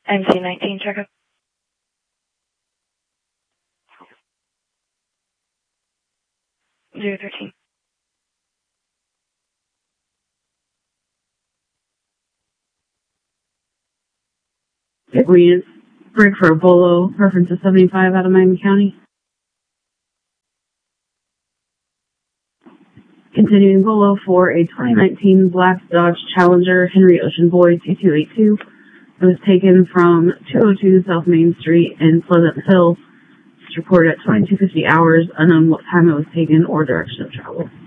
MC-19 checkup. Zero 13. Read break for a Bolo, reference to 75 out of Miami County. Continuing Bolo for a 2019 Black Dodge Challenger Henry Ocean Boy 2282. It was taken from 202 South Main Street in Pleasant Hill. It's reported at 2250 hours, unknown what time it was taken or direction of travel.